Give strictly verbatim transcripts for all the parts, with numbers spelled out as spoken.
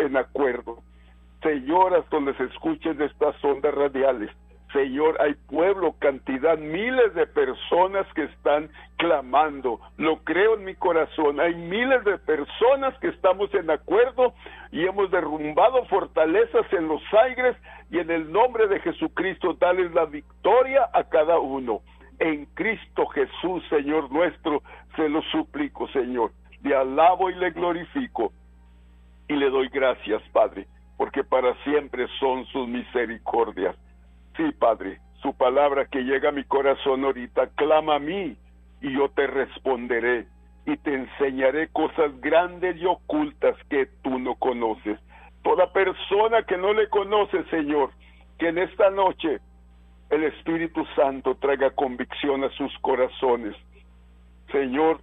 en acuerdo. Señor, hasta donde se escuchen estas ondas radiales, Señor, hay pueblo, cantidad, miles de personas que están clamando. Lo creo en mi corazón. Hay miles de personas que estamos en acuerdo y hemos derrumbado fortalezas en los aires, y en el nombre de Jesucristo, dales la victoria a cada uno. En Cristo Jesús, Señor nuestro, se lo suplico, Señor. Le alabo y le glorifico y le doy gracias, Padre, porque para siempre son sus misericordias. Sí, Padre, su palabra que llega a mi corazón ahorita, clama a mí y yo te responderé y te enseñaré cosas grandes y ocultas que tú no conoces. Toda persona que no le conoce, Señor, que en esta noche el Espíritu Santo traiga convicción a sus corazones. Señor,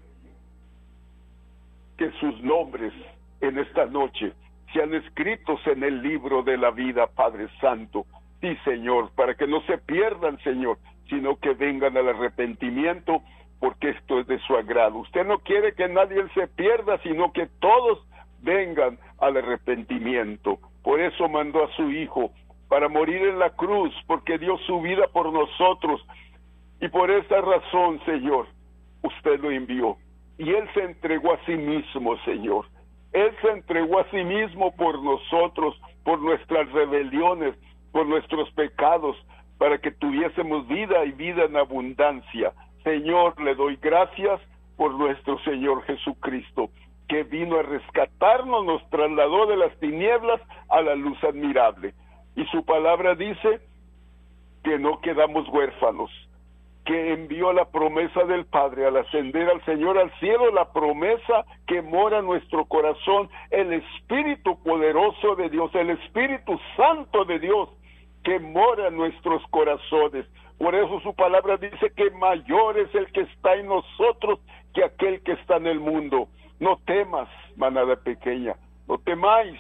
que sus nombres en esta noche sean escritos en el libro de la vida, Padre Santo. Sí, Señor, para que no se pierdan, Señor, sino que vengan al arrepentimiento, porque esto es de su agrado. Usted no quiere que nadie se pierda, sino que todos vengan al arrepentimiento. Por eso mandó a su Hijo, para morir en la cruz, porque dio su vida por nosotros. Y por esa razón, Señor, usted lo envió. Y Él se entregó a sí mismo, Señor. Él se entregó a sí mismo por nosotros, por nuestras rebeliones, por nuestros pecados, para que tuviésemos vida y vida en abundancia. Señor, le doy gracias por nuestro Señor Jesucristo, que vino a rescatarnos, nos trasladó de las tinieblas a la luz admirable. Y su palabra dice que no quedamos huérfanos, que envió la promesa del Padre al ascender al Señor al cielo, la promesa que mora en nuestro corazón, el Espíritu poderoso de Dios, el Espíritu Santo de Dios, que mora en nuestros corazones. Por eso su palabra dice que mayor es el que está en nosotros que aquel que está en el mundo. No temas, manada pequeña, no temáis,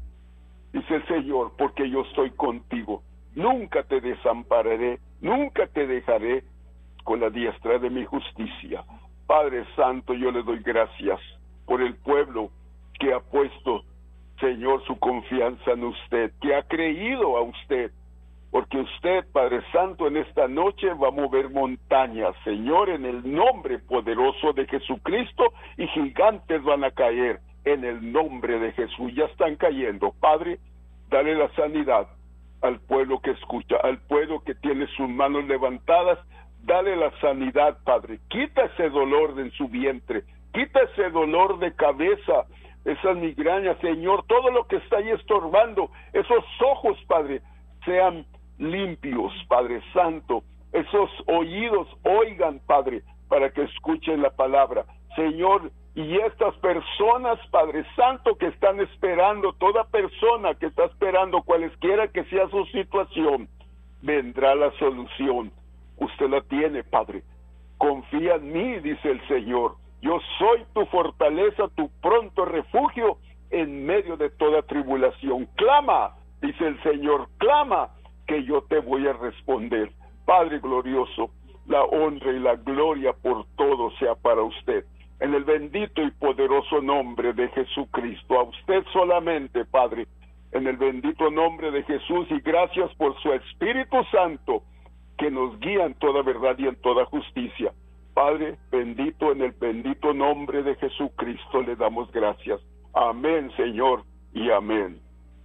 dice el Señor, porque yo estoy contigo. Nunca te desampararé, nunca te dejaré con la diestra de mi justicia. Padre Santo, yo le doy gracias por el pueblo que ha puesto, Señor, su confianza en usted, que ha creído a usted, porque usted, Padre Santo, en esta noche va a mover montañas, Señor, en el nombre poderoso de Jesucristo, y gigantes van a caer en el nombre de Jesús. Ya están cayendo. Padre, dale la sanidad al pueblo que escucha, al pueblo que tiene sus manos levantadas, dale la sanidad, Padre. Quita ese dolor en su vientre, quita ese dolor de cabeza, esas migrañas, Señor, todo lo que está ahí estorbando, esos ojos, Padre, sean limpios, Padre Santo, esos oídos oigan, Padre, para que escuchen la palabra, Señor, y estas personas, Padre Santo, que están esperando, toda persona que está esperando, cualesquiera que sea su situación, vendrá la solución. Usted la tiene, Padre. Confía en mí, dice el Señor. Yo soy tu fortaleza, tu pronto refugio en medio de toda tribulación. Clama, dice el Señor, clama, que yo te voy a responder. Padre glorioso, la honra y la gloria por todo sea para usted. En el bendito y poderoso nombre de Jesucristo, a usted solamente, Padre, en el bendito nombre de Jesús, y gracias por su Espíritu Santo, que nos guía en toda verdad y en toda justicia. Padre, bendito, en el bendito nombre de Jesucristo le damos gracias. Amén, Señor, y amén.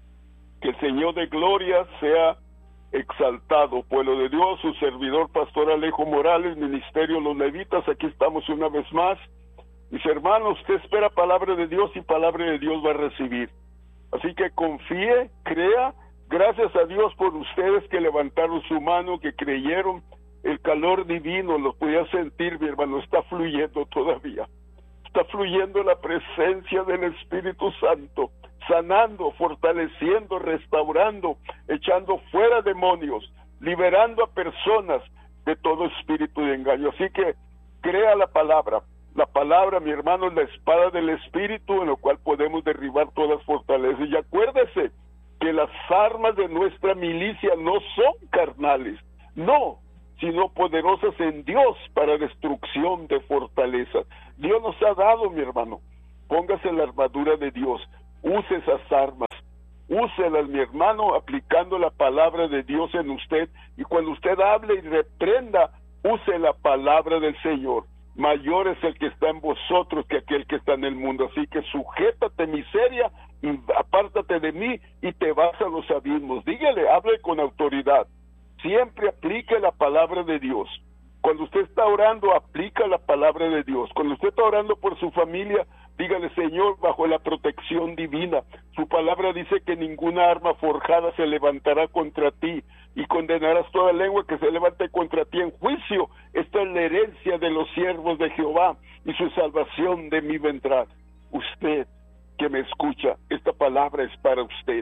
Que el Señor de gloria sea exaltado, pueblo de Dios, su servidor Pastor Alejo Morales, Ministerio Los Levitas, aquí estamos una vez más. Mis hermanos, usted espera palabra de Dios y palabra de Dios va a recibir. Así que confíe, crea. Gracias a Dios por ustedes que levantaron su mano, que creyeron. El calor divino lo podía sentir, mi hermano, está fluyendo todavía. Está fluyendo la presencia del Espíritu Santo, sanando, fortaleciendo, restaurando, echando fuera demonios, liberando a personas de todo espíritu de engaño. Así que crea la palabra. La palabra, mi hermano, es la espada del Espíritu, en lo cual podemos derribar todas fortalezas. Y acuérdese que las armas de nuestra milicia no son carnales, no, sino poderosas en Dios para destrucción de fortalezas. Dios nos ha dado, mi hermano, póngase la armadura de Dios, use esas armas, úselas, mi hermano, aplicando la palabra de Dios en usted, y cuando usted hable y reprenda, use la palabra del Señor. Mayor es el que está en vosotros que aquel que está en el mundo, así que sujétate, miseria, y apártate de mí y te vas a los abismos. Dígale, hable con autoridad, siempre aplique la palabra de Dios. Cuando usted está orando, aplica la palabra de Dios. Cuando usted está orando por su familia, dígale, Señor, bajo la protección divina, su palabra dice que ninguna arma forjada se levantará contra ti, y condenarás toda lengua que se levante contra ti en juicio. Esta es la herencia de los siervos de Jehová, y su salvación de mí vendrá. Usted que me escucha, esta palabra es para usted.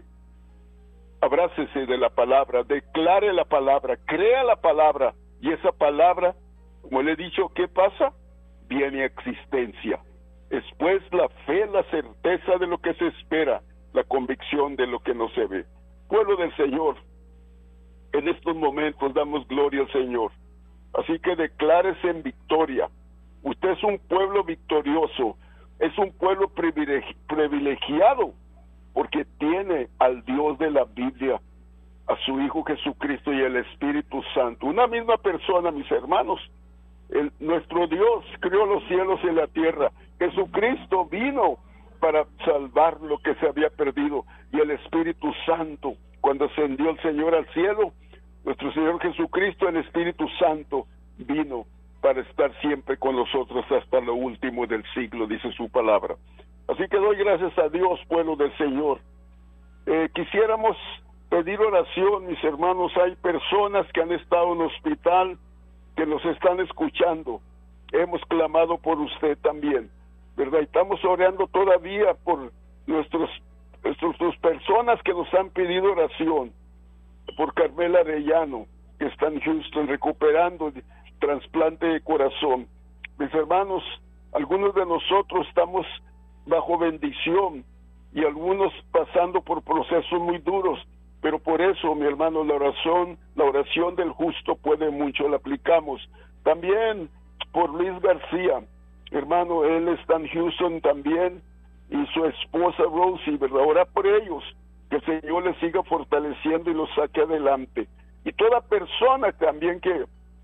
Abrácese de la palabra, declare la palabra, crea la palabra, y esa palabra, como le he dicho, ¿qué pasa? Viene a existencia. Después la fe, la certeza de lo que se espera, la convicción de lo que no se ve. Pueblo del Señor, en estos momentos damos gloria al Señor. Así que declárese en victoria. Usted es un pueblo victorioso, es un pueblo privilegi- privilegiado, porque tiene al Dios de la Biblia, a su Hijo Jesucristo y el Espíritu Santo. Una misma persona, mis hermanos. El, nuestro Dios creó los cielos y la tierra. Jesucristo vino para salvar lo que se había perdido, y el Espíritu Santo, cuando ascendió el Señor al cielo, nuestro Señor Jesucristo, el Espíritu Santo, vino para estar siempre con nosotros hasta lo último del siglo, dice su palabra. Así que doy gracias a Dios, pueblo del Señor. Eh, quisiéramos pedir oración, mis hermanos. Hay personas que han estado en hospital, que nos están escuchando. Hemos clamado por usted también, ¿verdad? Y estamos orando todavía por nuestros, nuestras personas que nos han pedido oración, por Carmela Arellano, que está en Houston recuperando el trasplante de corazón. Mis hermanos, algunos de nosotros estamos bajo bendición y algunos pasando por procesos muy duros, pero por eso, mi hermano, la oración, la oración del justo puede mucho, la aplicamos. También por Luis García, hermano, él está en Houston también, y su esposa Rosie, ¿verdad? Ora por ellos, que el Señor les siga fortaleciendo y los saque adelante. Y toda persona también que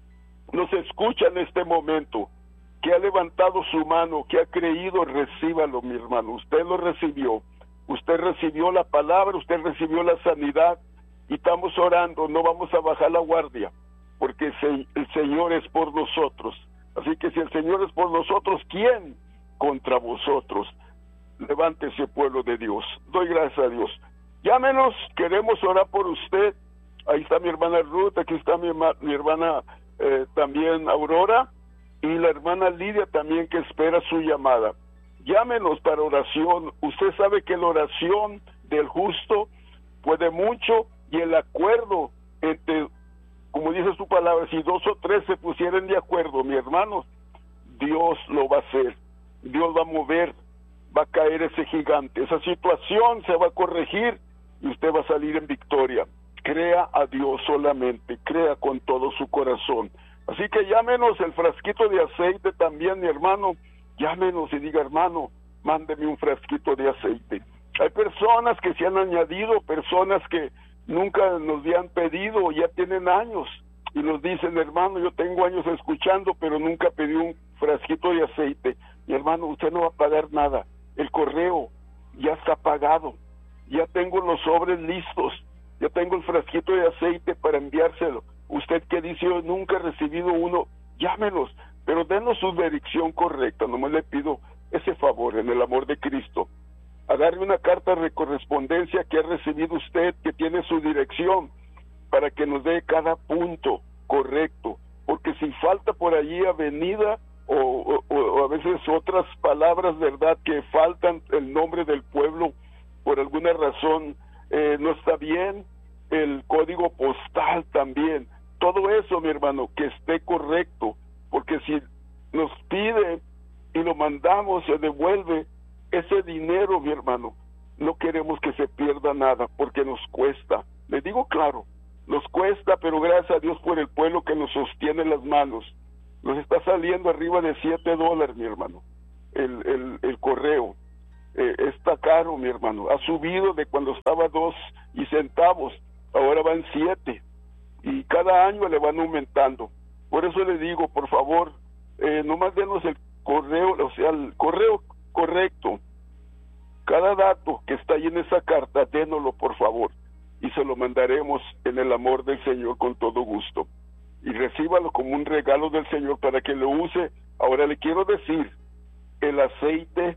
nos escucha en este momento, que ha levantado su mano, que ha creído, recíbalo, mi hermano. Usted lo recibió. Usted recibió la palabra, usted recibió la sanidad, y estamos orando, no vamos a bajar la guardia, porque el Señor es por nosotros. Así que si el Señor es por nosotros, ¿quién contra vosotros? Levántese, pueblo de Dios. Doy gracias a Dios. Llámenos, queremos orar por usted. Ahí está mi hermana Ruth, aquí está mi, mi hermana eh, también Aurora, y la hermana Lidia también, que espera su llamada. Llámenos para oración. Usted sabe que la oración del justo puede mucho, y el acuerdo entre, como dice su palabra, si dos o tres se pusieran de acuerdo, mi hermano, Dios lo va a hacer. Dios va a mover, va a caer ese gigante. Esa situación se va a corregir y usted va a salir en victoria. Crea a Dios solamente, crea con todo su corazón. Así que llámenos, el frasquito de aceite también, mi hermano. Llámenos y diga, hermano, mándeme un frasquito de aceite. Hay personas que se han añadido, personas que nunca nos habían pedido, ya tienen años, y nos dicen, hermano, yo tengo años escuchando, pero nunca pedí un frasquito de aceite. Mi hermano, usted no va a pagar nada. El correo ya está pagado. Ya tengo los sobres listos. Ya tengo el frasquito de aceite para enviárselo. Usted que dice, yo nunca he recibido uno, llámenos, pero denos su dirección correcta. Nomás le pido ese favor, en el amor de Cristo, a darle una carta de correspondencia que ha recibido usted, que tiene su dirección, para que nos dé cada punto correcto, porque si falta por allí avenida o, o, o a veces otras palabras, verdad, que faltan el nombre del pueblo por alguna razón, eh, no está bien, el código postal también, todo eso, mi hermano, que esté correcto, porque si nos pide y lo mandamos, se devuelve ese dinero, mi hermano, no queremos que se pierda nada, porque nos cuesta. Le digo claro, nos cuesta, pero gracias a Dios por el pueblo que nos sostiene las manos. Nos está saliendo arriba de siete dólares, mi hermano, el, el, el correo. eh, está caro, mi hermano. Ha subido de cuando estaba dos y centavos, ahora van siete. Y cada año le van aumentando. Por eso le digo, por favor, eh, nomás denos el correo, o sea, el correo correcto. Cada dato que está ahí en esa carta, dénoslo, por favor. Y se lo mandaremos en el amor del Señor con todo gusto. Y recíbalo como un regalo del Señor para que lo use. Ahora le quiero decir, el aceite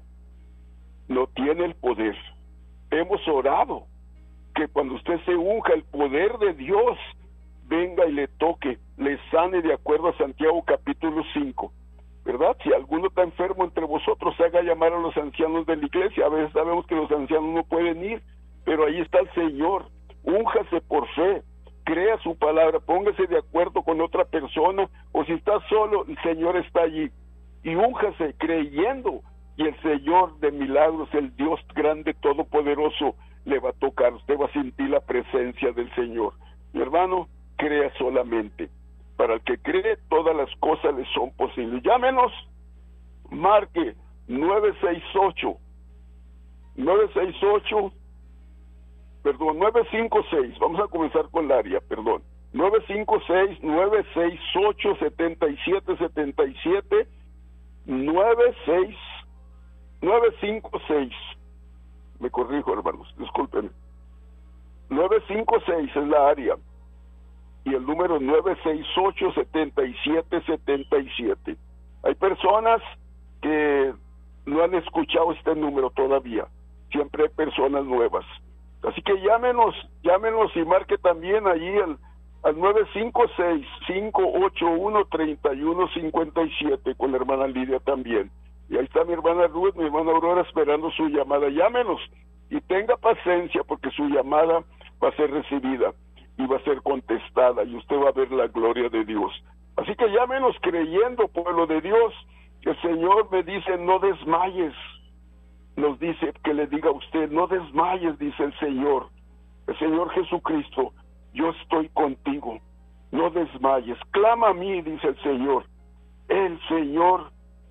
no tiene el poder. Hemos orado que cuando usted se unja, el poder de Dios venga y le toque, le sane de acuerdo a Santiago capítulo cinco, ¿verdad? Si alguno está enfermo entre vosotros, haga llamar a los ancianos de la iglesia. A veces sabemos que los ancianos no pueden ir, pero ahí está el Señor. Únjase por fe, crea su palabra, póngase de acuerdo con otra persona, o si está solo, el Señor está allí. Y únjase creyendo, y el Señor de milagros, el Dios grande, todopoderoso, le va a tocar. Usted va a sentir la presencia del Señor. Mi hermano, crea solamente. Para el que cree, todas las cosas le son posibles. Llámenos, marque nueve seis ocho, nueve seis ocho, perdón, nueve cinco seis, vamos a comenzar con el área, perdón, nueve cinco seis, nueve seis ocho, siete siete siete siete, nueve seis, nueve cinco seis, me corrijo, hermanos, discúlpenme, nueve cinco seis es la área, y el número nueve seis ocho, siete siete siete siete. Hay personas que no han escuchado este número todavía, siempre hay personas nuevas. Así que llámenos, llámenos y marque también allí al, al nueve cinco seis, cinco ocho uno, tres uno cinco siete con la hermana Lidia también. Y ahí está mi hermana Ruth, mi hermana Aurora esperando su llamada. Llámenos y tenga paciencia porque su llamada va a ser recibida y va a ser contestada y usted va a ver la gloria de Dios. Así que llámenos creyendo, pueblo de Dios, que el Señor me dice no desmayes. Nos dice que le diga a usted, no desmayes, dice el Señor, el Señor Jesucristo, yo estoy contigo, no desmayes, clama a mí, dice el Señor, el Señor,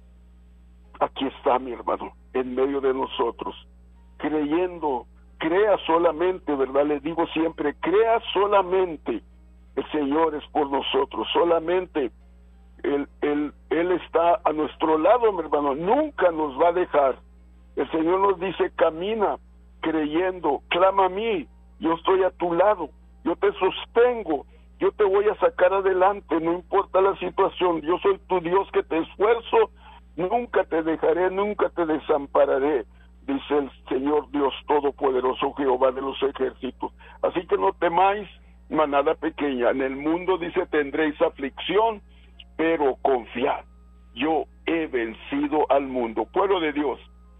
aquí está mi hermano, en medio de nosotros, creyendo, crea solamente, ¿verdad? Le digo siempre, crea solamente, el Señor es por nosotros, solamente Él, él, él está a nuestro lado, mi hermano, nunca nos va a dejar. El Señor nos dice, camina creyendo, clama a mí, yo estoy a tu lado, yo te sostengo, yo te voy a sacar adelante, no importa la situación, yo soy tu Dios que te esfuerzo, nunca te dejaré, nunca te desampararé, dice el Señor Dios Todopoderoso, Jehová de los ejércitos. Así que no temáis, manada pequeña, en el mundo dice tendréis aflicción, pero confiad, yo he vencido al mundo. Pueblo de Dios,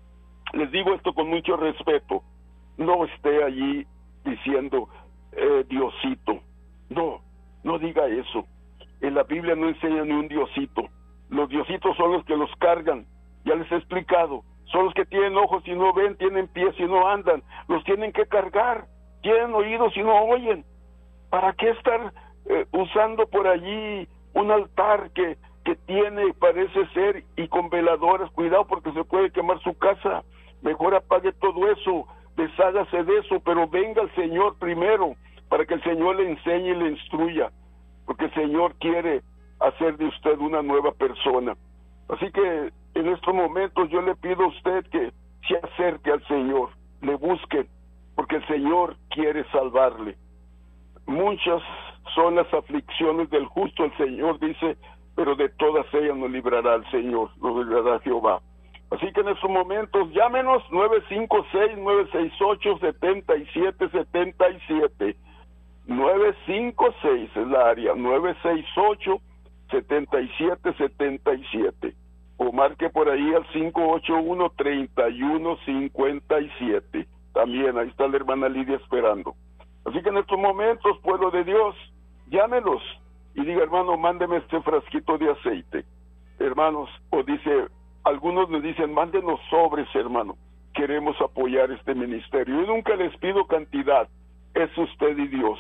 les digo esto con mucho respeto, no esté allí diciendo eh, Diosito, no, no diga eso, en la Biblia no enseña ni un Diosito, los Diositos son los que los cargan, ya les he explicado, son los que tienen ojos y no ven, tienen pies y no andan, los tienen que cargar, tienen oídos y no oyen, ¿para qué estar eh, usando por allí un altar que, que tiene, parece ser, y con veladoras? Cuidado porque se puede quemar su casa. Mejor apague todo eso, deshágase de eso, pero venga el Señor primero, para que el Señor le enseñe y le instruya, porque el Señor quiere hacer de usted una nueva persona. Así que en estos momentos yo le pido a usted que se acerque al Señor, le busque, porque el Señor quiere salvarle. Muchas son las aflicciones del justo, el Señor dice, pero de todas ellas nos librará el Señor, nos librará Jehová. Así que en estos momentos llámenos nueve cinco seis, nueve seis ocho, siete siete siete siete, nueve cinco seis es la área, nueve seis ocho, siete siete siete siete, o marque por ahí al cinco ocho uno, tres uno cinco siete, también ahí está la hermana Lidia esperando. Así que en estos momentos, pueblo de Dios, llámenos y diga, hermano, mándeme este frasquito de aceite, hermanos, o dice, algunos me dicen, mándenos sobres, hermano, queremos apoyar este ministerio. Yo nunca les pido cantidad, es usted y Dios.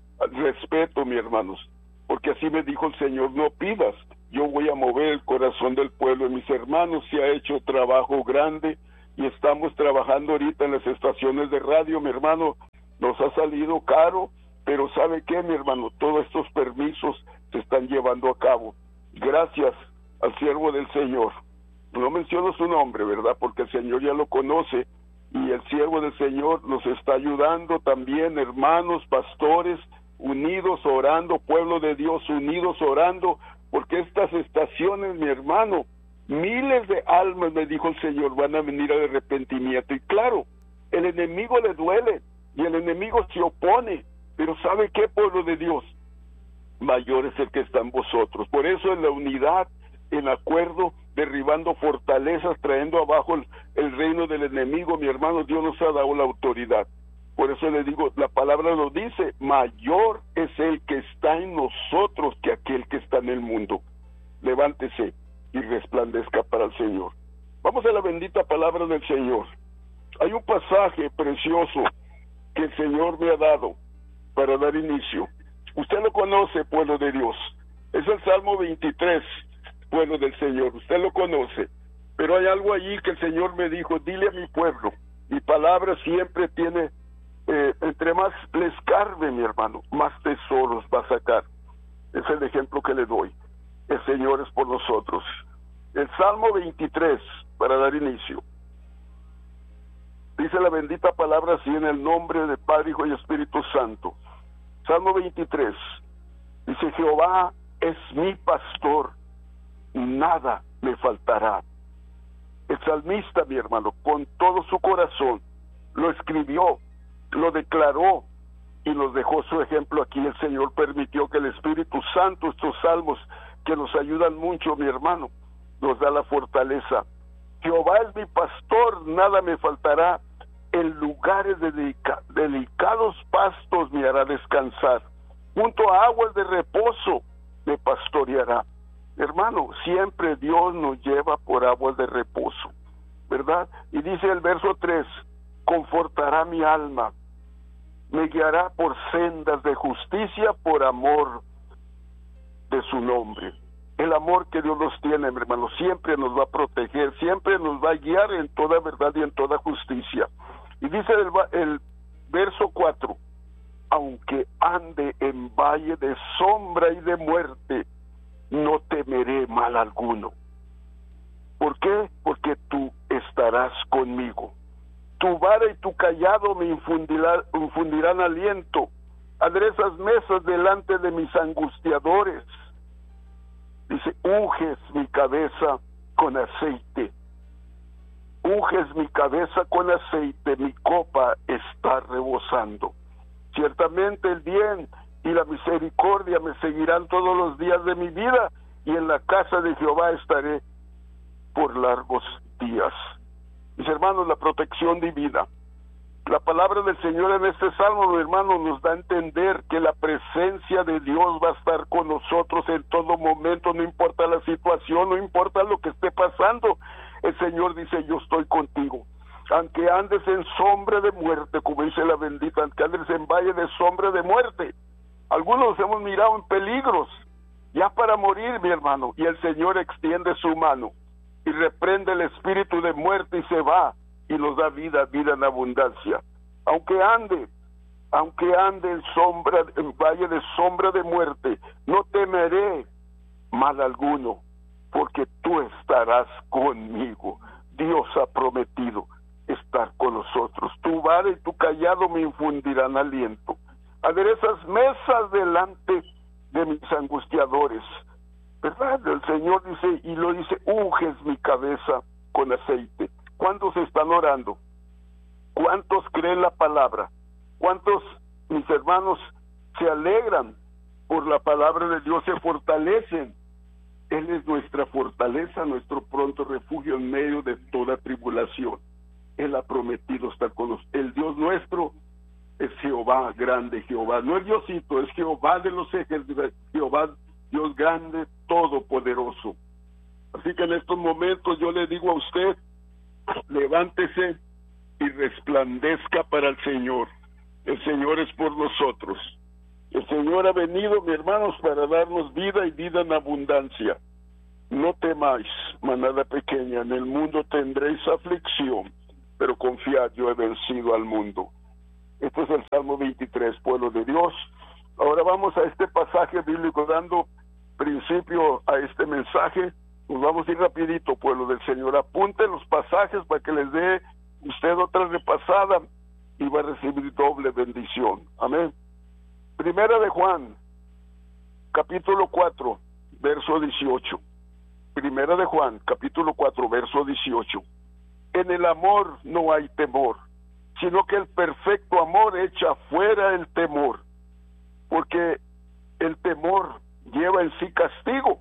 Respeto, mis hermanos, porque así me dijo el Señor, no pidas, yo voy a mover el corazón del pueblo. Y mis hermanos, se ha hecho trabajo grande y estamos trabajando ahorita en las estaciones de radio, mi hermano. Nos ha salido caro, pero ¿sabe qué, mi hermano? Todos estos permisos se están llevando a cabo gracias al siervo del Señor. No menciono su nombre, ¿verdad? Porque el Señor ya lo conoce, y el siervo del Señor nos está ayudando también, hermanos, pastores, unidos orando, pueblo de Dios, unidos orando, porque estas estaciones, mi hermano, miles de almas, me dijo el Señor, van a venir al arrepentimiento. Y claro, el enemigo le duele, y el enemigo se opone, pero ¿sabe qué, pueblo de Dios? Mayor es el que está en vosotros. Por eso en la unidad, en acuerdo, derribando fortalezas, trayendo abajo el, el reino del enemigo, mi hermano, Dios nos ha dado la autoridad. Por eso le digo, la palabra lo dice, mayor es el que está en nosotros que aquel que está en el mundo. Levántese y resplandezca para el Señor. Vamos a la bendita palabra del Señor. Hay un pasaje precioso que el Señor me ha dado para dar inicio. Usted lo conoce, pueblo de Dios. Es el Salmo veintitrés, pueblo del Señor. Usted lo conoce. Pero hay algo allí que el Señor me dijo, dile a mi pueblo. Mi palabra siempre tiene, eh, entre más le escarbe, mi hermano, más tesoros va a sacar. Es el ejemplo que le doy. El Señor es por nosotros. El Salmo veintitrés, para dar inicio. Dice la bendita palabra así, en el nombre del Padre, Hijo y Espíritu Santo. Salmo veintitrés. Dice, Jehová es mi pastor, nada me faltará. El salmista, mi hermano, con todo su corazón, lo escribió, lo declaró y nos dejó su ejemplo aquí. El Señor permitió que el Espíritu Santo, estos salmos que nos ayudan mucho, mi hermano, nos da la fortaleza. Jehová es mi pastor, nada me faltará. En lugares de delica- delicados pastos me hará descansar. Junto a aguas de reposo me pastoreará. Hermano, siempre Dios nos lleva por aguas de reposo, ¿verdad? Y dice el verso tres, confortará mi alma, me guiará por sendas de justicia por amor de su nombre. El amor que Dios nos tiene, mi hermano, siempre nos va a proteger, siempre nos va a guiar en toda verdad y en toda justicia. Y dice el, el verso cuatro, aunque ande en valle de sombra y de muerte, no temeré mal alguno. ¿Por qué? Porque tú estarás conmigo. Tu vara y tu callado me infundirán, infundirán aliento. Aderezas mesas delante de mis angustiadores. Dice, unges mi cabeza con aceite. Unges mi cabeza con aceite, mi copa está rebosando. Ciertamente el bien y la misericordia me seguirán todos los días de mi vida, y en la casa de Jehová estaré por largos días. Mis hermanos, la protección divina. La palabra del Señor en este salmo, mi hermano, nos da a entender que la presencia de Dios va a estar con nosotros en todo momento, no importa la situación, no importa lo que esté pasando. El Señor dice, yo estoy contigo. Aunque andes en sombra de muerte, como dice la bendita, aunque andes en valle de sombra de muerte. Algunos nos hemos mirado en peligros, ya para morir, mi hermano, y el Señor extiende su mano y reprende el espíritu de muerte y se va y nos da vida, vida en abundancia. Aunque ande, aunque ande en sombra, en valle de sombra de muerte, no temeré mal alguno, porque tú estarás conmigo. Dios ha prometido estar con nosotros. Tu vara y tu callado me infundirán aliento. Aderezas mesas delante de mis angustiadores, ¿verdad? El Señor dice, y lo dice, unges mi cabeza con aceite. ¿Cuántos están orando? ¿Cuántos creen la palabra? ¿Cuántos, mis hermanos, se alegran por la palabra de Dios, se fortalecen? Él es nuestra fortaleza, nuestro pronto refugio en medio de toda tribulación. Él ha prometido estar con nosotros. El Dios nuestro es Jehová grande, Jehová, no es Diosito, es Jehová de los ejércitos, Jehová, Dios grande, todopoderoso. Así que en estos momentos yo le digo a usted, levántese y resplandezca para el Señor. El Señor es por nosotros. El Señor ha venido, mis hermanos, para darnos vida y vida en abundancia. No temáis, manada pequeña, en el mundo tendréis aflicción, pero confiad, yo he vencido al mundo. Este es el Salmo veintitrés, pueblo de Dios. Ahora vamos a este pasaje bíblico, dando principio a este mensaje. Nos vamos a ir rapidito, pueblo del Señor. Apunte los pasajes para que les dé usted otra repasada y va a recibir doble bendición. Amén. Primera de Juan, capítulo cuatro, verso dieciocho. Primera de Juan, capítulo cuatro, verso dieciocho. En el amor no hay temor, sino que el perfecto amor echa fuera el temor, porque el temor lleva en sí castigo,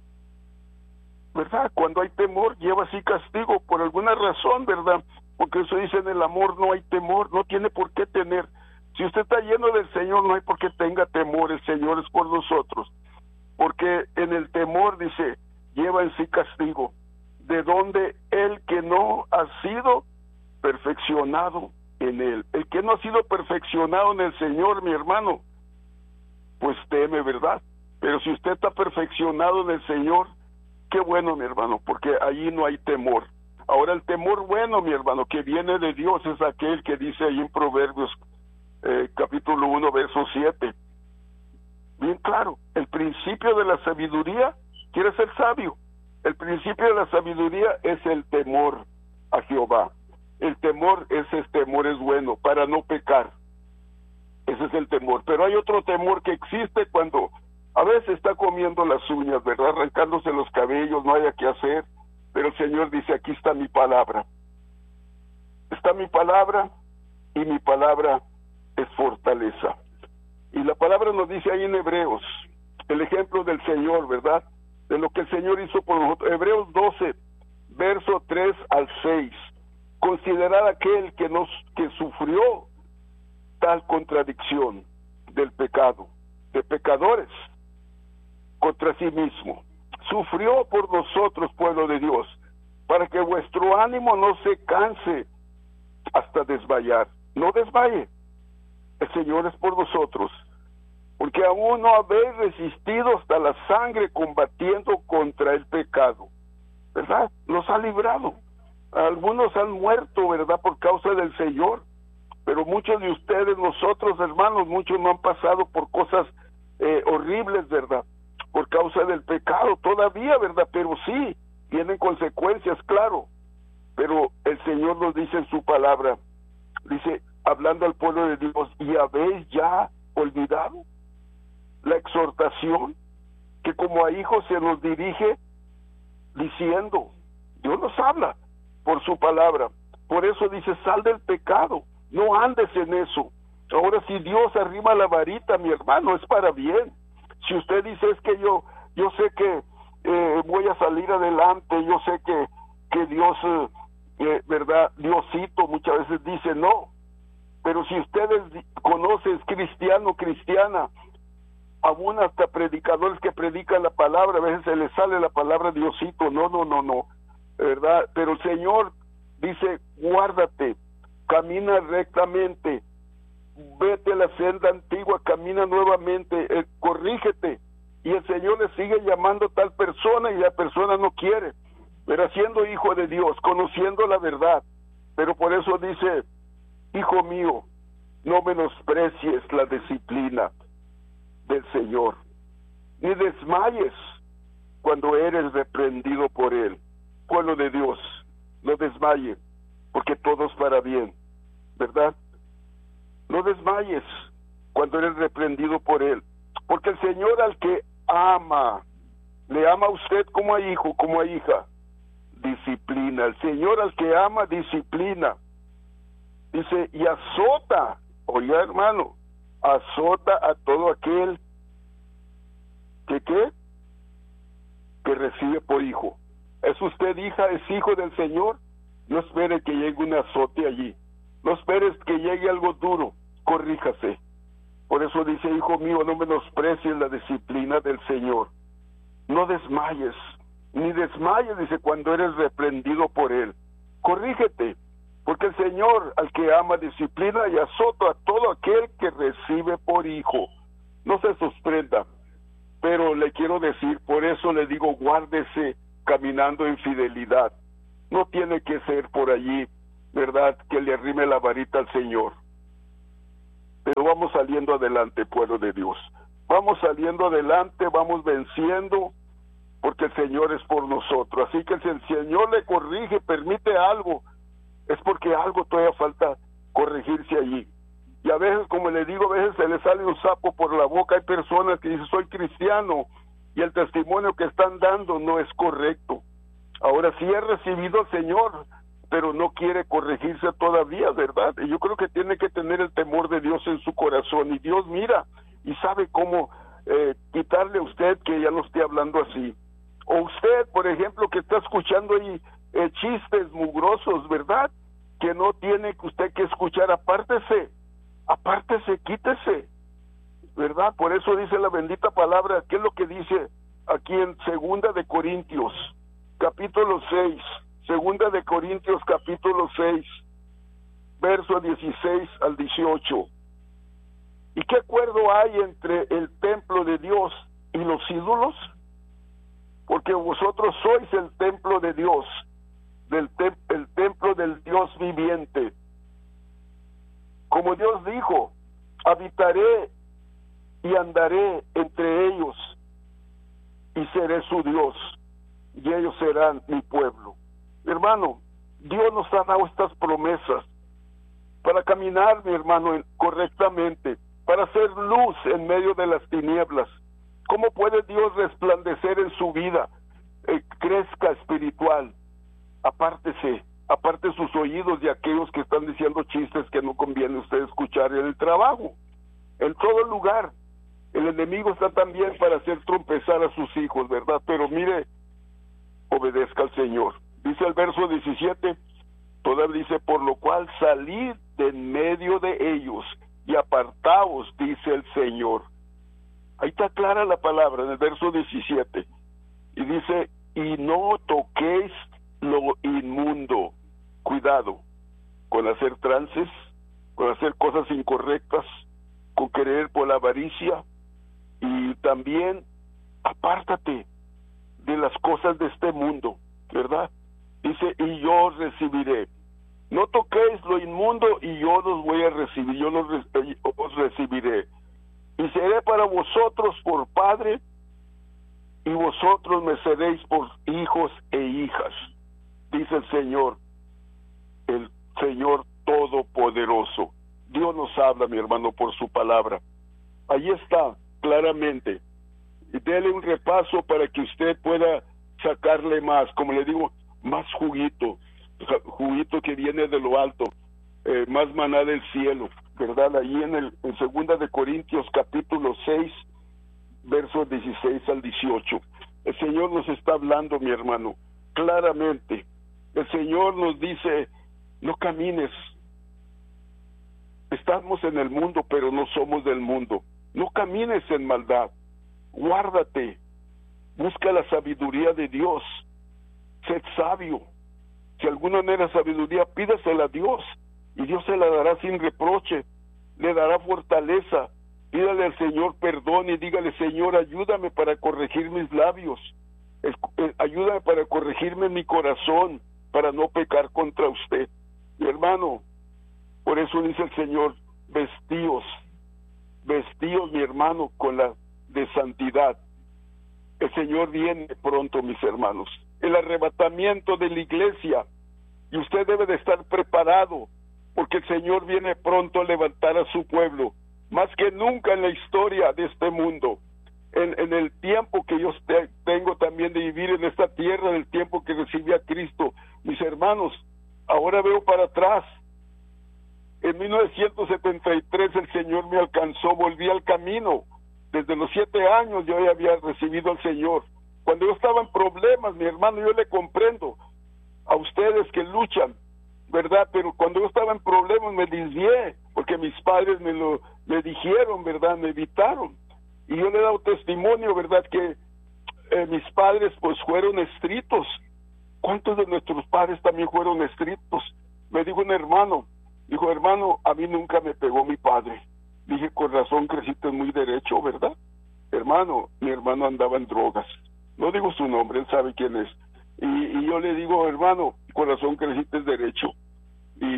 ¿verdad? Cuando hay temor lleva sí castigo por alguna razón, ¿verdad? Porque eso dice, en el amor no hay temor, no tiene por qué tener. Si usted está lleno del Señor, no hay por qué tenga temor, el Señor es por nosotros, porque en el temor, dice, lleva en sí castigo, de donde el que no ha sido perfeccionado en él, el que no ha sido perfeccionado en el Señor, mi hermano, pues teme, ¿verdad? Pero si usted está perfeccionado en el Señor, qué bueno, mi hermano, porque allí no hay temor. Ahora, el temor bueno, mi hermano, que viene de Dios, es aquel que dice ahí en Proverbios, eh, capítulo uno, verso siete. Bien claro, el principio de la sabiduría quiere ser sabio. El principio de la sabiduría es el temor a Jehová. El temor, ese temor es bueno, para no pecar. Ese es el temor. Pero hay otro temor que existe cuando a veces está comiendo las uñas, ¿verdad? Arrancándose los cabellos, no haya que hacer. Pero el Señor dice, aquí está mi palabra. Está mi palabra y mi palabra es fortaleza. Y la palabra nos dice ahí en Hebreos, el ejemplo del Señor, ¿verdad? De lo que el Señor hizo por nosotros. Hebreos doce, verso tres al seis. Considerad aquel que nos que sufrió tal contradicción del pecado, de pecadores, contra sí mismo. Sufrió por nosotros, pueblo de Dios, para que vuestro ánimo no se canse hasta desmayar. No desmaye. El Señor es por nosotros, porque aún no habéis resistido hasta la sangre combatiendo contra el pecado, ¿verdad? Nos ha librado. Algunos han muerto, ¿verdad?, por causa del Señor, pero muchos de ustedes, nosotros, hermanos, muchos no han pasado por cosas eh, horribles, ¿verdad?, por causa del pecado todavía, ¿verdad? Pero sí, tienen consecuencias, claro, pero el Señor nos dice en su palabra, dice, hablando al pueblo de Dios, ¿y habéis ya olvidado la exhortación que como a hijos se nos dirige diciendo? Dios nos habla por su palabra. Por eso dice, sal del pecado, no andes en eso. Ahora, si Dios arrima la varita, mi hermano, es para bien. Si usted dice, es que yo yo sé que eh, voy a salir adelante, yo sé que, que Dios, eh, eh, ¿verdad? Diosito muchas veces dice no. Pero si ustedes conocen cristiano, cristiana, aún hasta predicadores que predican la palabra, a veces se les sale la palabra Diosito, no, no, no, no, ¿verdad? Pero el Señor dice, guárdate, camina rectamente, vete a la senda antigua, camina nuevamente, eh, corrígete. Y el Señor le sigue llamando a tal persona y la persona no quiere, pero siendo hijo de Dios, conociendo la verdad. Pero por eso dice, hijo mío, no menosprecies la disciplina del Señor, ni desmayes cuando eres reprendido por Él. Pueblo de Dios, no desmaye, porque todo es para bien, ¿verdad? No desmayes cuando eres reprendido por Él, porque el Señor al que ama, le ama a usted como a hijo, como a hija, disciplina. El Señor al que ama, disciplina. Dice, y azota, oiga hermano, azota a todo aquel que ¿qué? Que recibe por hijo. ¿Es usted hija, es hijo del Señor? No espere que llegue un azote allí. No esperes que llegue algo duro. Corríjase. Por eso dice, hijo mío, no menosprecies la disciplina del Señor. No desmayes, ni desmayes, dice, cuando eres reprendido por Él. Corrígete, porque el Señor al que ama disciplina y azota a todo aquel que recibe por hijo. No se sorprenda, pero le quiero decir, por eso le digo, guárdese caminando en fidelidad. No tiene que ser por allí ¿verdad?, que le arrime la varita al Señor. Pero vamos saliendo adelante, pueblo de Dios. Vamos saliendo adelante, vamos venciendo, porque el Señor es por nosotros. Así que si el Señor le corrige, permite algo, es porque algo todavía falta corregirse allí. Y a veces, como le digo, a veces se le sale un sapo por la boca. Hay personas que dicen, soy cristiano, y el testimonio que están dando no es correcto. Ahora sí he recibido al Señor, pero no quiere corregirse todavía, ¿verdad? Y yo creo que tiene que tener el temor de Dios en su corazón, y Dios mira y sabe cómo eh, quitarle a usted que ya no esté hablando así. O usted, por ejemplo, que está escuchando ahí eh, chistes mugrosos, ¿verdad?, que no tiene usted que escuchar. Apártese, apártese, quítese, ¿verdad? Por eso dice la bendita palabra. ¿Qué es lo que dice aquí en Segunda de Corintios, capítulo seis? Segunda de Corintios, capítulo seis, verso dieciséis al dieciocho. ¿Y qué acuerdo hay entre el templo de Dios y los ídolos? Porque vosotros sois el templo de Dios, del tem- el templo del Dios viviente. Como Dios dijo, habitaré y andaré entre ellos, y seré su Dios, y ellos serán mi pueblo. Hermano, Dios nos ha dado estas promesas para caminar, mi hermano, correctamente, para hacer luz en medio de las tinieblas. ¿Cómo puede Dios resplandecer en su vida? Eh, crezca espiritual. Apártese, aparte sus oídos de aquellos que están diciendo chistes que no conviene usted escuchar en el trabajo, en todo lugar. El enemigo está también para hacer tropezar a sus hijos, ¿verdad? Pero mire, obedezca al Señor. Dice el verso diecisiete, todavía dice, por lo cual salid de en medio de ellos y apartaos, dice el Señor. Ahí está clara la palabra en el verso diecisiete. Y dice, y no toquéis lo inmundo. Cuidado con hacer trances, con hacer cosas incorrectas, con querer por la avaricia, y también apártate de las cosas de este mundo, ¿verdad? Dice, y yo os recibiré. No toquéis lo inmundo y yo los voy a recibir, yo los re- os recibiré. Y seré para vosotros por padre, y vosotros me seréis por hijos e hijas, dice el Señor, el Señor Todopoderoso. Dios nos habla, mi hermano, por su palabra. Ahí está, claramente. Y déle un repaso para que usted pueda sacarle más, como le digo, más juguito, juguito que viene de lo alto, eh, más maná del cielo, ¿verdad? Ahí en el en Segunda de Corintios, capítulo seis, versos dieciséis al dieciocho. El Señor nos está hablando, mi hermano, claramente. El Señor nos dice, no camines. Estamos en el mundo, pero no somos del mundo. No camines en maldad. Guárdate. Busca la sabiduría de Dios. Sed sabio. Si alguna manera sabiduría, pídasela a Dios, y Dios se la dará sin reproche. Le dará fortaleza. Pídale al Señor perdón y dígale, Señor, ayúdame para corregir mis labios. Es, eh, ayúdame para corregirme mi corazón, para no pecar contra usted. Mi hermano, por eso dice el Señor, vestíos, vestíos, mi hermano, con la de santidad. El Señor viene pronto, mis hermanos. El arrebatamiento de la iglesia, y usted debe de estar preparado, porque el Señor viene pronto a levantar a su pueblo, más que nunca en la historia de este mundo. En, en el tiempo que yo te, tengo también de vivir en esta tierra, en el tiempo que recibí a Cristo, mis hermanos, ahora veo para atrás. En mil novecientos setenta y tres el Señor me alcanzó, volví al camino. Desde los siete años yo ya había recibido al Señor. Cuando yo estaba en problemas, mi hermano, yo le comprendo a ustedes que luchan, ¿verdad? Pero cuando yo estaba en problemas me desvié, porque mis padres me lo me dijeron, ¿verdad? Me evitaron. Y yo le he dado testimonio, ¿verdad? Que eh, mis padres pues fueron estrictos. ¿Cuántos de nuestros padres también fueron estrictos? Me dijo un hermano, dijo, hermano, a mí nunca me pegó mi padre. Dije, con razón creciste muy derecho, ¿verdad? Hermano, mi hermano andaba en drogas. No digo su nombre, él sabe quién es. Y, y yo le digo, hermano, con razón creciste derecho. Y,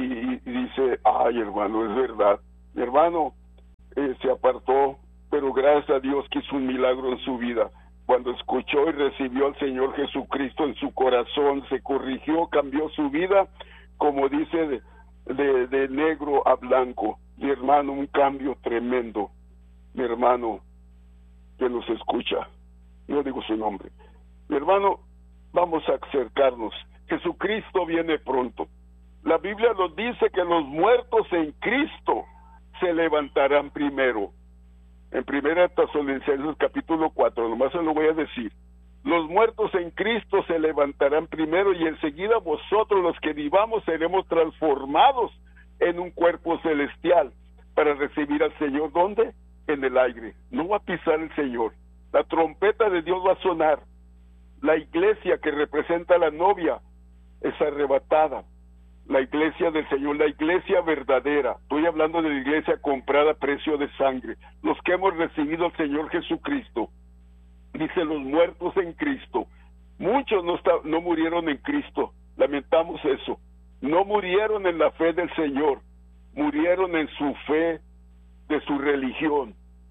dice, ay hermano, es verdad. Mi hermano eh, se apartó, pero gracias a Dios que hizo un milagro en su vida. Cuando escuchó y recibió al Señor Jesucristo en su corazón, se corrigió, cambió su vida, como dice, de, de, de negro a blanco. Mi hermano, un cambio tremendo. Mi hermano que nos escucha, no digo su nombre. Mi hermano, vamos a acercarnos. Jesucristo viene pronto. La Biblia nos dice que los muertos en Cristo se levantarán primero. En Primera Tesalonicenses capítulo cuatro, nomás se lo voy a decir. Los muertos en Cristo se levantarán primero y enseguida vosotros los que vivamos seremos transformados en un cuerpo celestial para recibir al Señor. ¿Dónde? En el aire. No va a pisar el Señor. La trompeta de Dios va a sonar. La iglesia que representa a la novia es arrebatada. La iglesia del Señor, la iglesia verdadera. Estoy hablando de la iglesia comprada a precio de sangre. Los que hemos recibido al Señor Jesucristo. Dice los muertos en Cristo. Muchos no, está, no murieron en Cristo. Lamentamos eso. No murieron en la fe del Señor. Murieron en su fe de su religión.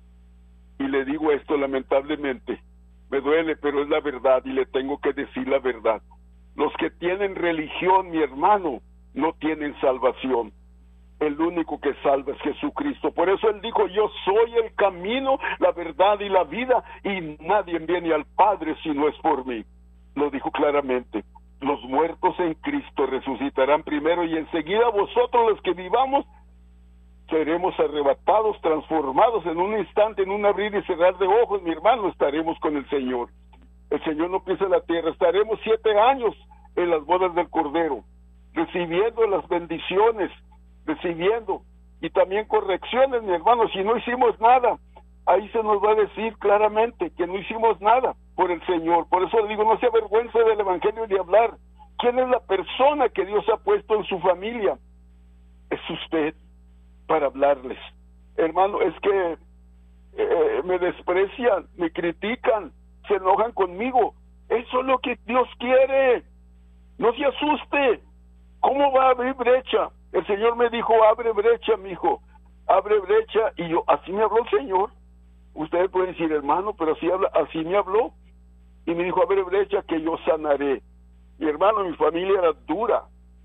Y le digo esto lamentablemente. Me duele, pero es la verdad y le tengo que decir la verdad. Los que tienen religión, mi hermano, no tienen salvación. El único que salva es Jesucristo. Por eso Él dijo, yo soy el camino, la verdad y la vida, y nadie viene al Padre si no es por mí. Lo dijo claramente. Los muertos en Cristo resucitarán primero y enseguida vosotros los que vivamos seremos arrebatados, transformados en un instante, en un abrir y cerrar de ojos, mi hermano, estaremos con el Señor. El Señor no pisa la tierra, estaremos siete años en las bodas del Cordero, recibiendo las bendiciones, recibiendo, y también correcciones, mi hermano, si no hicimos nada, ahí se nos va a decir claramente que no hicimos nada por el Señor. Por eso le digo, no se avergüence del Evangelio de hablar. ¿Quién es la persona que Dios ha puesto en su familia? Es usted, para hablarles. Hermano, es que eh, me desprecian, me critican, se enojan conmigo. Eso es lo que Dios quiere. No se asuste. ¿Cómo va a abrir brecha? El Señor me dijo, abre brecha, mi hijo, abre brecha. Y yo, así me habló el Señor. Ustedes pueden decir, hermano, pero así, habla, así me habló. Y me dijo, abre brecha que yo sanaré. Mi hermano, mi familia era dura,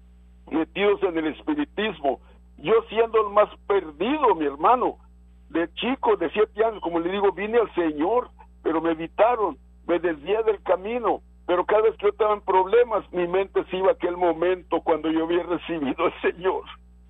metidos en el espiritismo. Yo siendo el más perdido, mi hermano, de chico, de siete años, como le digo, vine al Señor, pero me evitaron, me desvié del camino. Pero cada vez que yo estaba en problemas, mi mente se iba a aquel momento cuando yo había recibido al Señor.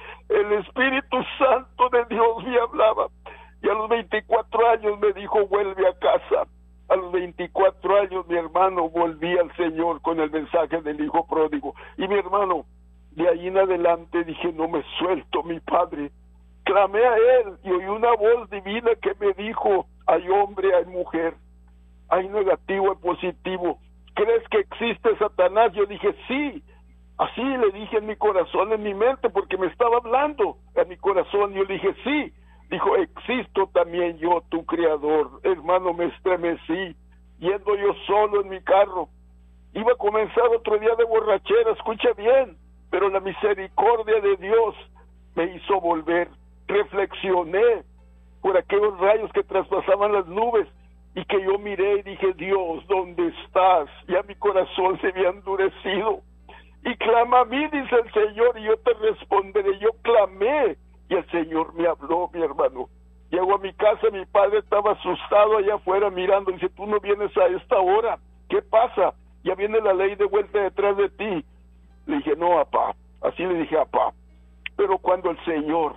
El Espíritu Santo de Dios me hablaba. Y a los veinticuatro años me dijo, vuelve a casa. A los veinticuatro años, mi hermano, volví al Señor con el mensaje del Hijo Pródigo. Y mi hermano, de ahí en adelante dije, no me suelto, mi Padre. Clamé a Él y oí una voz divina que me dijo, hay hombre, hay mujer, hay negativo, hay positivo. ¿Crees que existe Satanás? Yo dije, sí. Así le dije en mi corazón, en mi mente, porque me estaba hablando a mi corazón. Yo le dije, sí. Dijo, existo también yo, tu creador. Hermano, me estremecí, yendo yo solo en mi carro. Iba a comenzar otro día de borrachera, escucha bien, pero la misericordia de Dios me hizo volver. Reflexioné por aquellos rayos que traspasaban las nubes y que yo miré y dije, Dios, ¿dónde estás? Ya mi corazón se había endurecido. Y clama a mí, dice el Señor, y yo te responderé. Yo clamé y el Señor me habló, mi hermano. Llego a mi casa, mi padre estaba asustado allá afuera mirando. Dice, tú no vienes a esta hora. ¿Qué pasa? Ya viene la ley de vuelta detrás de ti. Le dije, no, papá. Así le dije, papá. Pero cuando el Señor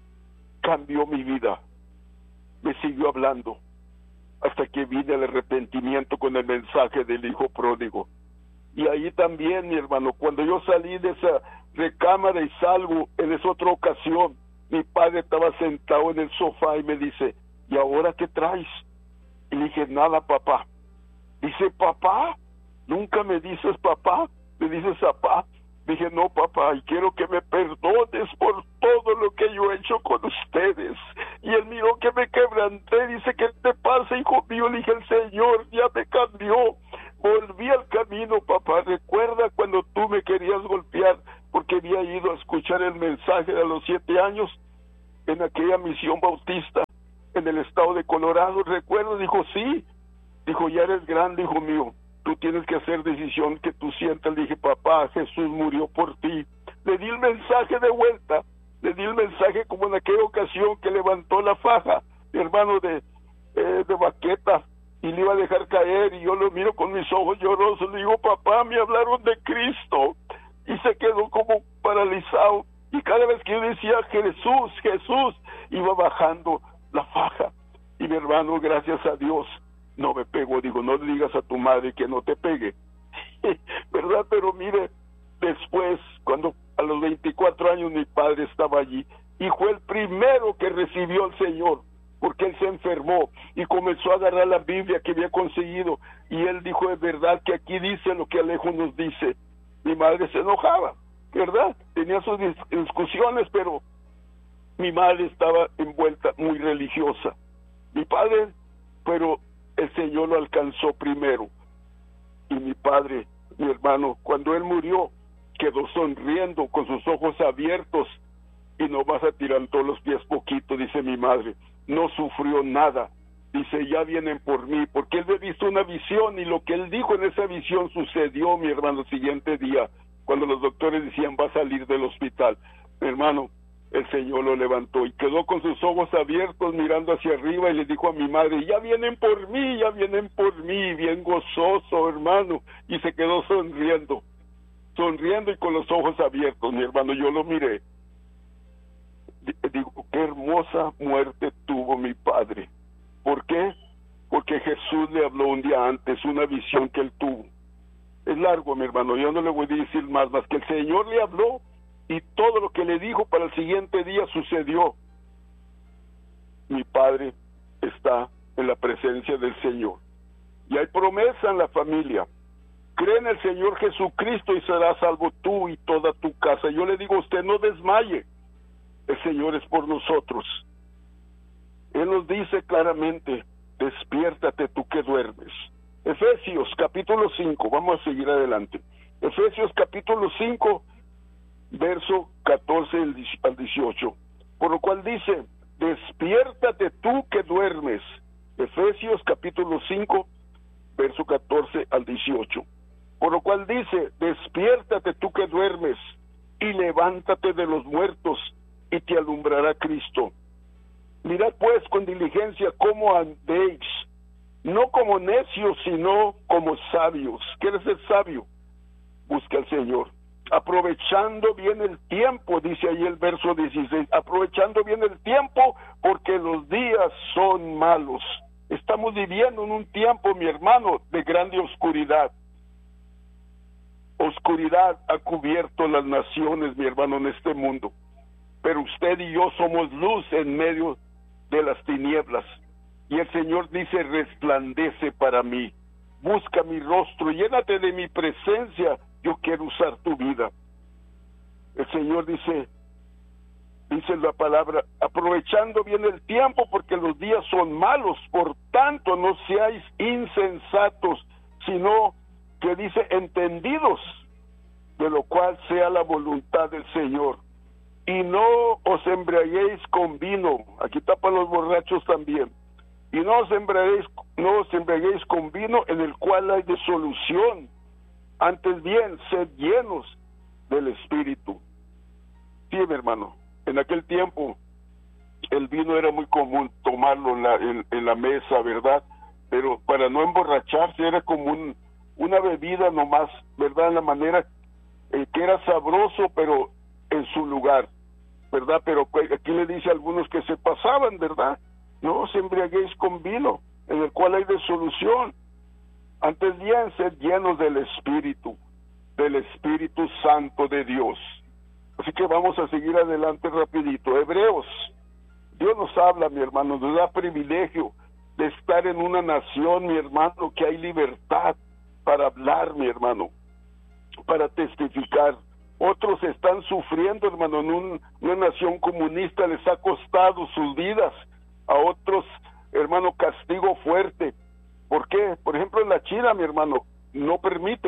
cambió mi vida, me siguió hablando, hasta que vine al arrepentimiento con el mensaje del Hijo Pródigo. Y ahí también, mi hermano, cuando yo salí de esa recámara y salgo, en esa otra ocasión, mi padre estaba sentado en el sofá y me dice, ¿y ahora qué traes? Y le dije, nada, papá. Dice, ¿papá? ¿Nunca me dices papá? ¿Me dices papá? Dije, no, papá, y quiero que me perdones por todo lo que yo he hecho con ustedes. Y él miró que me quebranté, dice, ¿qué te pasa, hijo mío? Le dije, el Señor ya me cambió. Volví al camino, papá. Recuerda cuando tú me querías golpear porque había ido a escuchar el mensaje de los siete años en aquella misión bautista en el estado de Colorado. Recuerdo, dijo, sí, dijo, ya eres grande, hijo mío, tú tienes que hacer decisión que tú sientas. Le dije, papá, Jesús murió por ti. Le di el mensaje de vuelta, le di el mensaje como en aquella ocasión que levantó la faja, mi hermano, de, eh, de baqueta, y le iba a dejar caer, y yo lo miro con mis ojos llorosos, le digo, papá, me hablaron de Cristo, y se quedó como paralizado, y cada vez que yo decía, Jesús, Jesús, iba bajando la faja, y mi hermano, gracias a Dios, no me pegó. Digo, no le digas a tu madre que no te pegue, ¿verdad? Pero mire, después, cuando a los veinticuatro años mi padre estaba allí, y fue el primero que recibió al Señor, porque él se enfermó y comenzó a agarrar la Biblia que había conseguido, y él dijo, es verdad que aquí dice lo que Alejo nos dice. Mi madre se enojaba, ¿verdad? Tenía sus discusiones, pero mi madre estaba envuelta, muy religiosa. Mi padre, pero el Señor lo alcanzó primero. Y mi padre, mi hermano, cuando él murió, quedó sonriendo con sus ojos abiertos y nomás atirantó los pies poquito, dice mi madre. No sufrió nada. Dice, ya vienen por mí, porque él había visto una visión, y lo que él dijo en esa visión sucedió, mi hermano, el siguiente día, cuando los doctores decían, va a salir del hospital. Mi hermano, el Señor lo levantó y quedó con sus ojos abiertos mirando hacia arriba, y le dijo a mi madre, ya vienen por mí, ya vienen por mí, bien gozoso, hermano, y se quedó sonriendo, sonriendo y con los ojos abiertos, mi hermano. Yo lo miré, digo, qué hermosa muerte tuvo mi padre. ¿Por qué? Porque Jesús le habló un día antes, una visión que él tuvo. Es largo, mi hermano, yo no le voy a decir más, más que el Señor le habló, y todo lo que le dijo para el siguiente día sucedió. Mi padre está en la presencia del Señor, y hay promesa en la familia. Cree en el Señor Jesucristo y serás salvo tú y toda tu casa. Yo le digo a usted, no desmaye, el Señor es por nosotros. Él nos dice claramente, despiértate tú que duermes. Efesios capítulo cinco, vamos a seguir adelante. Efesios capítulo cinco, verso catorce al dieciocho. Por lo cual dice, despiértate tú que duermes. Efesios capítulo cinco, verso catorce al dieciocho. Por lo cual dice, despiértate tú que duermes, y levántate de los muertos, y te alumbrará Cristo. Mirad pues con diligencia cómo andéis, no como necios, sino como sabios. ¿Quieres ser sabio? Busca al Señor. Aprovechando bien el tiempo, dice ahí el verso dieciséis, aprovechando bien el tiempo, porque los días son malos. Estamos viviendo en un tiempo, mi hermano, de grande oscuridad. Oscuridad ha cubierto las naciones, mi hermano, en este mundo. Pero usted y yo somos luz en medio de las tinieblas. Y el Señor dice, resplandece para mí. Busca mi rostro, llénate de mi presencia. Yo quiero usar tu vida. El Señor dice, dice la palabra, aprovechando bien el tiempo, porque los días son malos. Por tanto, no seáis insensatos, sino que dice, entendidos, de lo cual sea la voluntad del Señor. Y no os embriaguéis con vino, aquí tapan los borrachos también, y no os embriaguéis, no os embriaguéis con vino, en el cual hay disolución, antes bien, sed llenos del Espíritu. Sí, mi hermano, en aquel tiempo el vino era muy común tomarlo en la, en, en la mesa, ¿verdad? Pero para no emborracharse era como un, una bebida nomás, ¿verdad? En la manera eh, que era sabroso, pero en su lugar, ¿verdad? Pero aquí le dice a algunos que se pasaban, ¿verdad? No os embriaguéis con vino, en el cual hay disolución. Antes bien, sed llenos del Espíritu, del Espíritu Santo de Dios. Así que vamos a seguir adelante rapidito. Hebreos, Dios nos habla, mi hermano, nos da privilegio de estar en una nación, mi hermano, que hay libertad para hablar, mi hermano, para testificar. Otros están sufriendo, hermano, en un, una nación comunista, les ha costado sus vidas. A otros, hermano, castigo fuerte. ¿Por qué? Por ejemplo, en la China, mi hermano, no permiten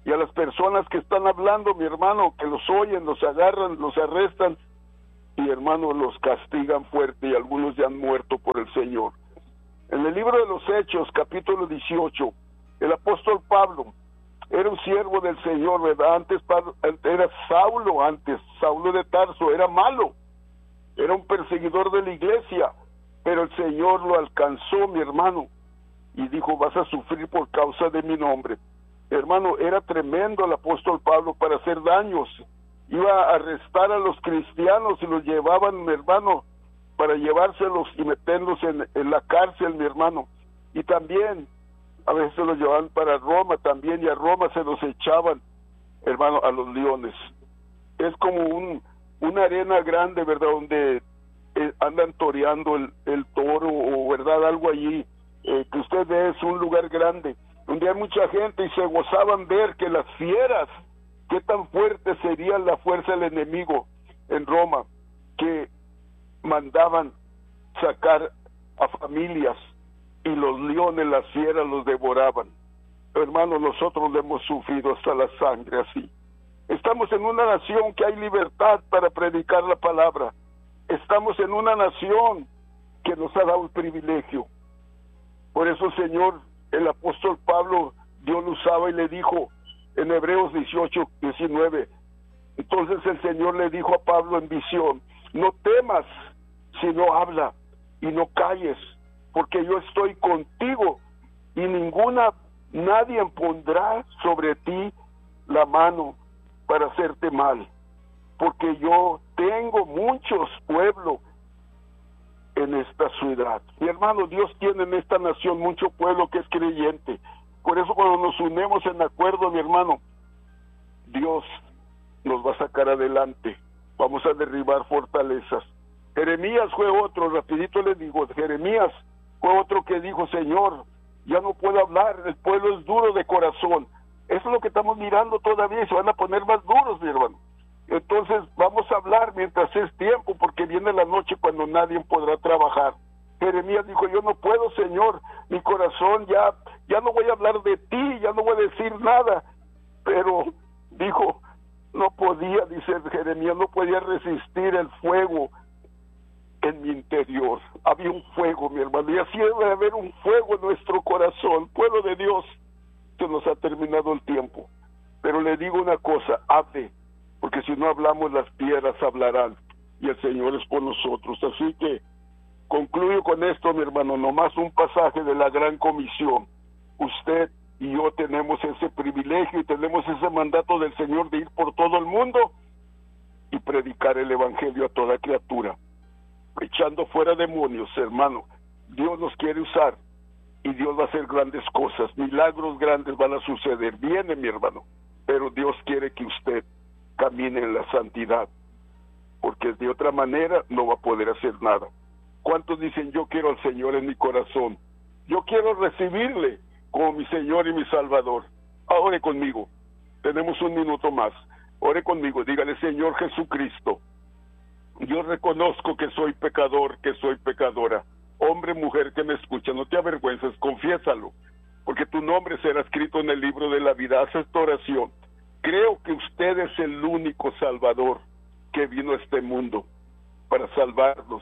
Y a las personas que están hablando, mi hermano, que los oyen, los agarran, los arrestan, y hermano, los castigan fuerte, y algunos ya han muerto por el Señor. En el libro de los Hechos, capítulo dieciocho, el apóstol Pablo era un siervo del Señor, ¿verdad? Antes era Saulo, antes, Saulo de Tarso, era malo, era un perseguidor de la iglesia, pero el Señor lo alcanzó, mi hermano, y dijo, vas a sufrir por causa de mi nombre. Hermano, era tremendo el apóstol Pablo para hacer daños, iba a arrestar a los cristianos y los llevaban, mi hermano, para llevárselos y meterlos en, en la cárcel, mi hermano, y también a veces los llevaban para Roma también, y a Roma se los echaban, hermano, a los leones. Es como un, una arena grande, ¿verdad?, donde eh, andan toreando el, el toro, o verdad, algo allí, eh, que usted ve, es un lugar grande, donde hay mucha gente, y se gozaban ver que las fieras, qué tan fuerte sería la fuerza del enemigo en Roma, que mandaban sacar a familias, y los leones, las fieras los devoraban. Hermanos, nosotros lo hemos sufrido hasta la sangre así. Estamos en una nación que hay libertad para predicar la palabra. Estamos en una nación que nos ha dado el privilegio. Por eso, Señor, el apóstol Pablo, Dios lo usaba y le dijo en Hebreos dieciocho, diecinueve, entonces el Señor le dijo a Pablo en visión, no temas, sino habla y no calles, porque yo estoy contigo y ninguna, nadie pondrá sobre ti la mano para hacerte mal, porque yo tengo muchos pueblos en esta ciudad. Mi hermano, Dios tiene en esta nación mucho pueblo que es creyente. Por eso cuando nos unemos en acuerdo, mi hermano, Dios nos va a sacar adelante. Vamos a derribar fortalezas. Jeremías fue otro, rapidito les digo, Jeremías fue otro que dijo, Señor, ya no puedo hablar, el pueblo es duro de corazón. Eso es lo que estamos mirando todavía, y se van a poner más duros, mi hermano. Entonces vamos a hablar mientras es tiempo, porque viene la noche cuando nadie podrá trabajar. Jeremías dijo, yo no puedo, Señor, mi corazón ya, ya no voy a hablar de ti, ya no voy a decir nada. Pero dijo, no podía, dice Jeremías, no podía resistir el fuego en mi interior. Había un fuego, mi hermano, y así debe haber un fuego en nuestro corazón. Pueblo de Dios, se nos ha terminado el tiempo. Pero le digo una cosa, hable, porque si no hablamos, las piedras hablarán, y el Señor es por nosotros. Así que concluyo con esto, mi hermano, nomás un pasaje de la Gran Comisión. Usted y yo tenemos ese privilegio y tenemos ese mandato del Señor de ir por todo el mundo y predicar el Evangelio a toda criatura, echando fuera demonios, hermano. Dios nos quiere usar y Dios va a hacer grandes cosas, milagros grandes van a suceder. Viene, mi hermano, pero Dios quiere que usted camine en la santidad, porque de otra manera no va a poder hacer nada. ¿Cuántos dicen, yo quiero al Señor en mi corazón? Yo quiero recibirle como mi Señor y mi Salvador. Ore conmigo, tenemos un minuto más. Ore conmigo, dígale, Señor Jesucristo, yo reconozco que soy pecador, que soy pecadora. Hombre, mujer que me escucha, no te avergüences, confiésalo, porque tu nombre será escrito en el libro de la vida. Haz esta oración. Creo que usted es el único Salvador que vino a este mundo para salvarnos.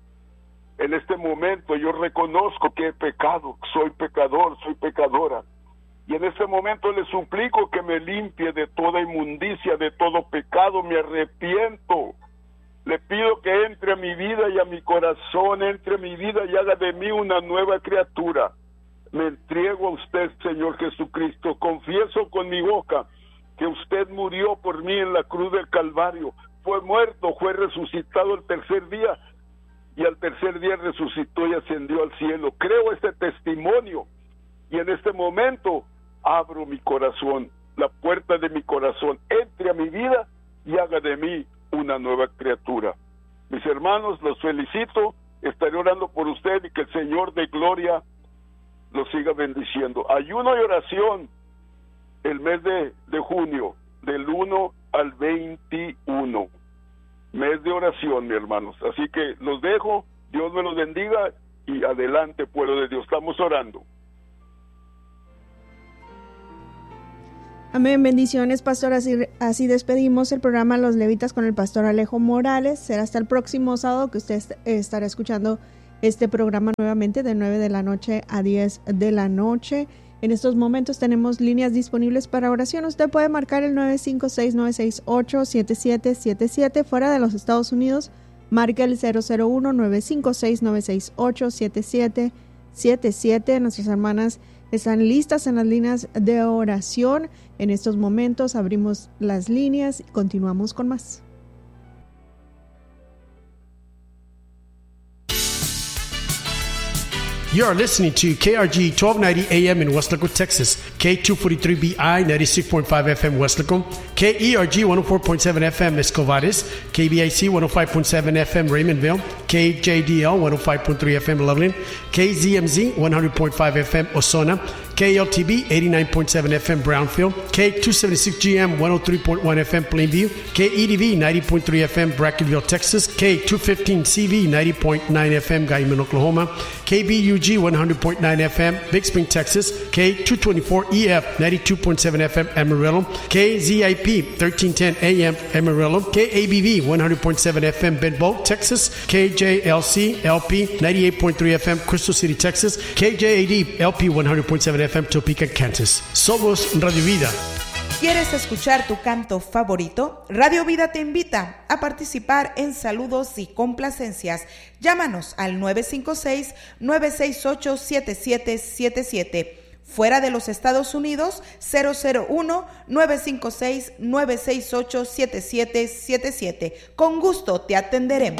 En este momento yo reconozco que he pecado, soy pecador, soy pecadora. Y en este momento le suplico que me limpie de toda inmundicia, de todo pecado, me arrepiento. Le pido que entre a mi vida y a mi corazón, entre a mi vida y haga de mí una nueva criatura. Me entrego a usted, Señor Jesucristo. Confieso con mi boca que usted murió por mí en la cruz del Calvario. Fue muerto, fue resucitado el tercer día, y al tercer día resucitó y ascendió al cielo. Creo este testimonio, y en este momento abro mi corazón, la puerta de mi corazón. Entre a mi vida y haga de mí una nueva criatura. Mis hermanos, los felicito, estaré orando por usted y que el Señor de gloria los siga bendiciendo. Ayuno y oración el mes de, de junio, del uno al veintiuno, mes de oración, mis hermanos. Así que los dejo, Dios me los bendiga y adelante, pueblo de Dios, estamos orando. Amén, bendiciones, pastor. Así, así despedimos el programa Los Levitas con el pastor Alejo Morales. Será hasta el próximo sábado que usted estará escuchando este programa nuevamente de nueve de la noche a diez de la noche. En estos momentos tenemos líneas disponibles para oración. Usted puede marcar el nueve cinco seis, nueve seis ocho, siete siete siete siete. Fuera de los Estados Unidos, marque el cero cero uno, nueve cinco seis, nueve seis ocho, siete siete siete siete. Nuestras hermanas están listas en las líneas de oración. En estos momentos abrimos las líneas y continuamos con más. You are listening to K R G twelve ninety A M in Weslaco, Texas, K two forty-three B I ninety-six point five F M Weslaco, K E R G one oh four point seven F M Escovares, K B I C one oh five point seven F M Raymondville, K J D L one oh five point three F M Loveland, K Z M Z one hundred point five F M Osona, K L T B eighty-nine point seven F M Brownfield, K two seventy-six G M one oh three point one F M Plainview, K E D V ninety point three F M Brackenville, Texas, K two fifteen C V ninety point nine F M Guyman, Oklahoma, K B U G one hundred point nine F M Big Spring, Texas, K two twenty-four E F ninety-two point seven F M Amarillo, K Z I P thirteen ten A M Amarillo, K A B V one hundred point seven F M Benbow, Texas, K J L C L P ninety-eight point three F M Crystal City, Texas, K J A D L P one hundred point seven F M Topeka, Kansas. Somos Radio Vida. ¿Quieres escuchar tu canto favorito? Radio Vida te invita a participar en saludos y complacencias. Llámanos al nueve cinco seis, nueve seis ocho, siete siete siete siete. Fuera de los Estados Unidos, cero cero uno, nueve cinco seis, nueve seis ocho, siete siete siete siete. Con gusto te atenderemos.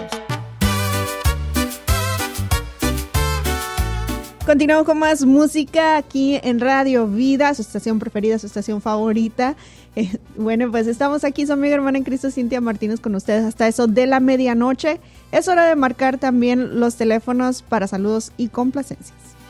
Continuamos con más música aquí en Radio Vida, su estación preferida, su estación favorita. Eh, bueno, pues estamos aquí, su amiga hermana en Cristo, Cintia Martínez, con ustedes hasta eso de la medianoche. Es hora de marcar también los teléfonos para saludos y complacencias.